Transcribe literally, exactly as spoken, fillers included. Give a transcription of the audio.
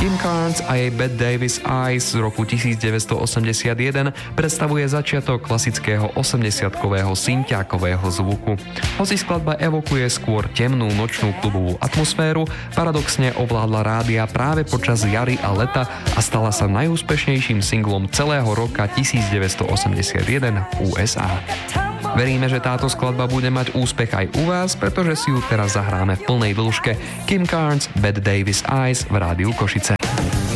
Kim Carnes a jej Bette Davis Eyes z roku devätnásťstoosemdesiatjeden predstavuje začiatok klasického osemdesiatkového synťákového zvuku. Hoci skladba evokuje skôr temnú nočnú klubovú atmosféru, paradoxne ovládla rádia práve počas jary a leta a stala sa najúspešnejším singlom celého roka devätnásťstoosemdesiatjeden v ú es á. Veríme, že táto skladba bude mať úspech aj u vás, pretože si ju teraz zahráme v plnej dĺžke. Kim Carnes, Bette Davis Eyes v rádiu Košice.